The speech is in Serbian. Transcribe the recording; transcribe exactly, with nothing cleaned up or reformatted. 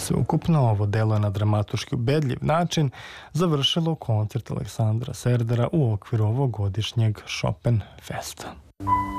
Sveukupno ovo delo je na dramaturški ubedljiv način završilo koncert Aleksandra Serdara u okviru ovogodišnjeg Chopin Festa.